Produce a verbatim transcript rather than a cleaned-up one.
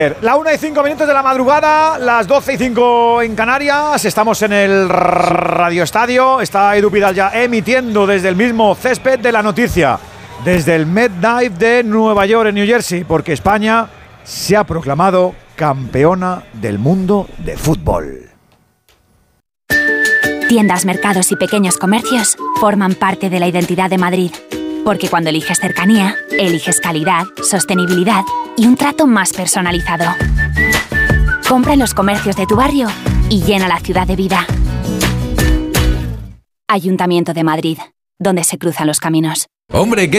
La una y cinco minutos de la madrugada, las doce y cinco en Canarias. Estamos en el Radio Estadio. Está Edu Pidal ya emitiendo desde el mismo césped de la noticia, desde el MetLife de Nueva York, en New Jersey, porque España se ha proclamado campeona del mundo de fútbol. Tiendas, mercados y pequeños comercios forman parte de la identidad de Madrid. Porque cuando eliges cercanía, eliges calidad, sostenibilidad y un trato más personalizado. Compra en los comercios de tu barrio y llena la ciudad de vida. Ayuntamiento de Madrid, donde se cruzan los caminos. Hombre, ¿qué